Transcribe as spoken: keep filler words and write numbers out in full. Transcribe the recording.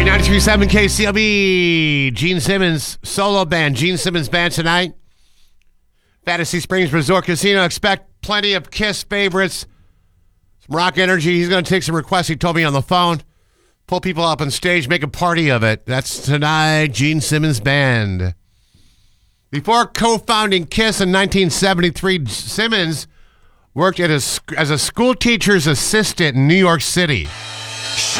ninety-three point seven K C L B. Gene Simmons solo band. Gene Simmons band tonight. Fantasy Springs Resort Casino. Expect plenty of Kiss favorites. Some rock energy. He's going to take some requests. He told me on the phone. Pull people up on stage. Make a party of it. That's tonight. Gene Simmons band. Before co-founding Kiss in nineteen seventy-three, Simmons worked at a, as a school teacher's assistant in New York City.